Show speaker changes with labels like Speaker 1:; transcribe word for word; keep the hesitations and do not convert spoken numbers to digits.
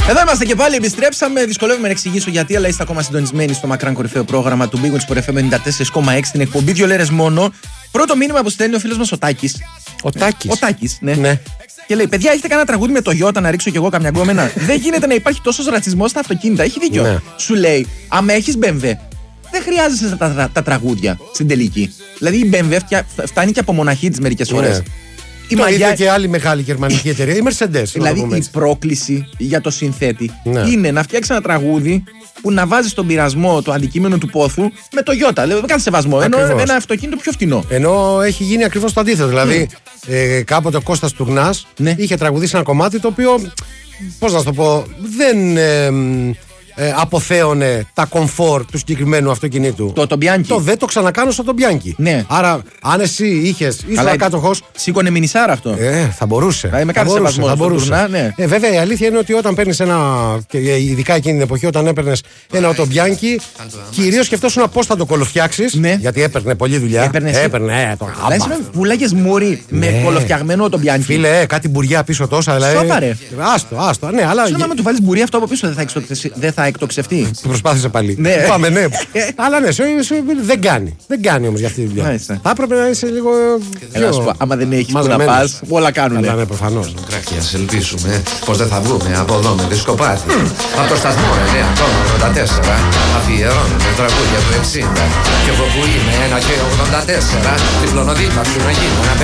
Speaker 1: Εδώ είμαστε και πάλι, επιστρέψαμε. Δυσκολεύομαι να εξηγήσω γιατί, αλλά είστε ακόμα συντονισμένοι στο μακράν κορυφαίο πρόγραμμα του Big Wings Sport εφ εμ ενενήντα τέσσερα κόμμα έξι, την εκπομπή δύο λέρες μόνο. Πρώτο μήνυμα που στέλνει ο φίλος μας ο Τάκης.
Speaker 2: Ο Τάκης.
Speaker 1: Ο Τάκης, ναι.
Speaker 2: ναι.
Speaker 1: Και λέει: παιδιά, έχετε κανένα τραγούδι με το Ιώτα να ρίξω κι εγώ καμιά γκόμενα? Δεν γίνεται να υπάρχει τόσος ρατσισμός στα αυτοκίνητα. Έχει δίκιο.
Speaker 2: Ναι.
Speaker 1: Σου λέει: άμα έχεις μπι εμ ντάμπλιου, δεν χρειάζεσαι τα, τα, τα τραγούδια στην τελική. Δηλαδή η μπι εμ ντάμπλιου φτάνει και από μοναχή της μερικές φορές.
Speaker 2: Ναι.
Speaker 1: Η
Speaker 2: το
Speaker 1: μαγιά...
Speaker 2: ίδιο και άλλη μεγάλη γερμανική εταιρεία, η Mercedes.
Speaker 1: Δηλαδή η πρόκληση για το συνθέτη
Speaker 2: ναι.
Speaker 1: είναι να φτιάξει ένα τραγούδι που να βάζει στον πειρασμό το αντικείμενο του πόθου με το Ιώτα. Δηλαδή με κάθε σεβασμό. Ενώ ένα αυτοκίνητο πιο φτηνό.
Speaker 2: Ενώ έχει γίνει ακριβώς το αντίθετο. Δηλαδή mm. ε, κάποτε ο Κώστας Τουρνάς ναι. είχε τραγουδήσει ένα κομμάτι το οποίο, πώς να σου το πω, δεν. Ε, Ε, αποθέωνε τα κομφόρ του συγκεκριμένου αυτοκινήτου.
Speaker 1: Το Τομπιάνκι.
Speaker 2: Το δεν το ξανακάνω στο Τομπιάνκι.
Speaker 1: Ναι.
Speaker 2: Άρα, αν εσύ είχες, ήσουν κάτοχος.
Speaker 1: Σήκωνε μινισάρα αυτό.
Speaker 2: Ε, θα μπορούσε.
Speaker 1: Θα, με θα μπορούσε. Θα μπορούσε. Τουρνά, ναι.
Speaker 2: ε, βέβαια, η αλήθεια είναι ότι όταν παίρνεις ένα. Και ειδικά εκείνη την εποχή, όταν έπαιρνες ένα Τομπιάνκι, κυρίως σκεφτόσουν πώς θα το κολοφτιάξεις. Ναι. Γιατί έπαιρνε πολλή δουλειά.
Speaker 1: Έπαιρνε.
Speaker 2: έπαιρνε ε, το
Speaker 1: πουλάγες μούρι ναι. με κολοφτιαγμένο Τομπιάνκι.
Speaker 2: Φίλε, ε, κάτι μπουριά πίσω τόσα. Δηλαδή,
Speaker 1: σώπαρε.
Speaker 2: Άστο, άστο. Ναι, αλλά.
Speaker 1: Σώμα, του βάλεις μπουρί αυτό από πίσω δεν θα εκτοξευτεί.
Speaker 2: Προσπάθησε πάλι.
Speaker 1: Ναι.
Speaker 2: Πάμε, ναι. Αλλά ναι, δεν κάνει. Δεν κάνει όμως για αυτή τη δουλειά.
Speaker 1: Μάλιστα.
Speaker 2: Θα έπρεπε να είσαι λίγο.
Speaker 1: Έλα σου πω, άμα δεν έχεις που να πας, όλα κάνουν.
Speaker 2: Ναι, προφανώς.
Speaker 3: Κράκια, ελπίσουμε πως δεν θα βγούμε από εδώ με δισκοπάτι. Από το σταθμό εννέα ογδόντα τέσσερα αφιερώνουμε τραγούδια του εξήντα. Και εγώ που είμαι ένα και ογδόντα τέσσερα, διπλώνω δίπλα σου να γίνω ένα